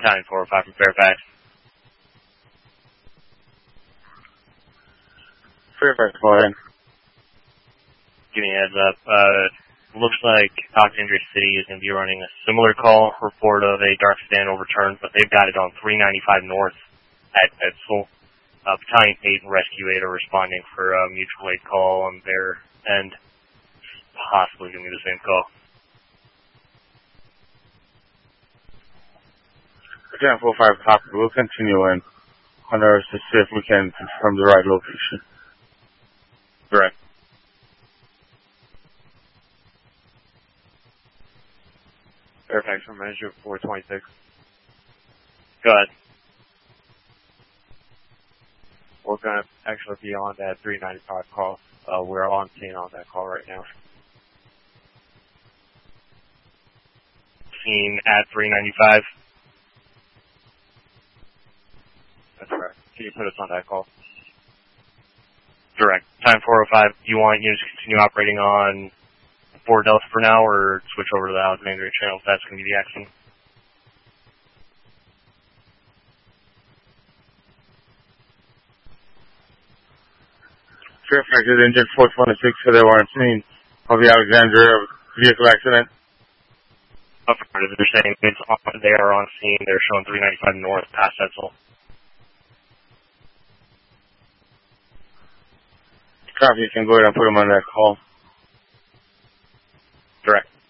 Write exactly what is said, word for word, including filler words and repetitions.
Battalion four oh five from Fairfax. Fairfax, go ahead. Give me a heads up. Uh, looks like Alexandria City is going to be running a similar call, report of a dark stand overturned, but they've got it on three ninety-five North at Edsel. Uh, Battalion eight and Rescue eight are responding for a mutual aid call on their end. Possibly going to be the same call. Battalion four oh five, copy. We'll continue in on ours to see if we can confirm the right location. Correct. Fairfax from Manager four twenty-six. Go ahead. We're going to actually be on that three ninety-five call. Uh, we're on scene on that call right now. Scene at three ninety-five. That's right. Can you put us on that call? Direct. Time four oh five. Do you want units to continue operating on four Delta for now, or switch over to the Alexandria channel if that's going to be the action? Fairfax is engine four twenty-six, so they were on scene of the Alexandria vehicle accident. Affirmative. They're saying it's on, they are on scene. They're showing three ninety-five North past Edsel. Copy, you can go ahead and put them on that call. Direct.